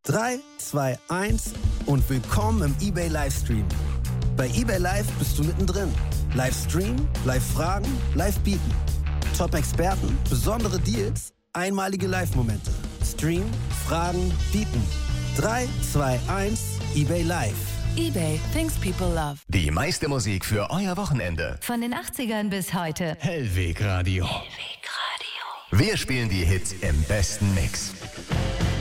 3, 2, 1 und willkommen im eBay Livestream. Bei eBay Live bist du mittendrin. Livestream, Live-Fragen, Live-Bieten. Top-Experten, besondere Deals, einmalige Live-Momente. Stream, Fragen, Bieten. 3, 2, 1, eBay Live. eBay, things people love. Die meiste Musik für euer Wochenende. Von den 80ern bis heute. Hellweg Radio. Wir spielen die Hits im besten Mix.